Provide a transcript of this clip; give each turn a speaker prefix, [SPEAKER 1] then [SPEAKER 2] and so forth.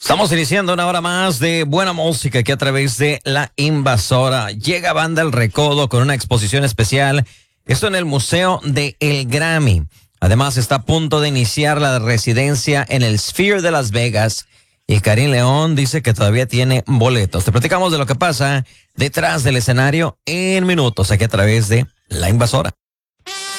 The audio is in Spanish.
[SPEAKER 1] Estamos iniciando una hora más de buena música aquí a través de La Invasora. Llega Banda El Recodo con una exposición especial. Esto en el Museo de El Grammy. Además está a punto de iniciar la residencia en el Sphere de Las Vegas. Y Karim León dice que todavía tiene boletos. Te platicamos de lo que pasa detrás del escenario en minutos aquí a través de La Invasora.